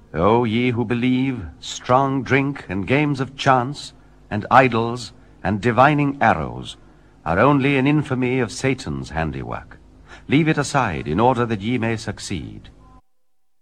O ye who believe, strong drink and games of chance, and idols, and divining arrows, are only an infamy of Satan's handiwork. Leave it aside, in order that ye may succeed.